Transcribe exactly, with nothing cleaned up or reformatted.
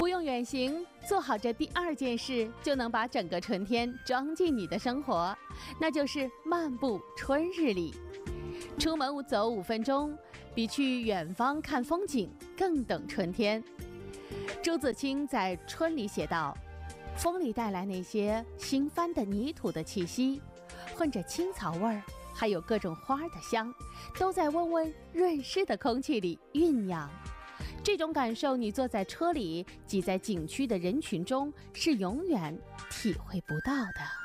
不用远行，做好这第二件事，就能把整个春天装进你的生活，那就是漫步春日里。出门走五分钟，比去远方看风景更等春天。朱自清在《春》里写道：风里带来那些新翻的泥土的气息，混着青草味儿，还有各种花的香，都在温温润湿的空气里酝酿。这种感受，你坐在车里，挤在景区的人群中，是永远体会不到的。